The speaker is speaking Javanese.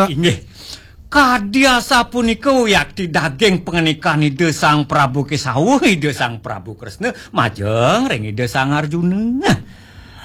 Inggih. Kadyasa punika yakti daging pengenikan ide Sang Prabu Kesawuh ide Sang Prabu Kresna majeng ring ide Sang Arjuna.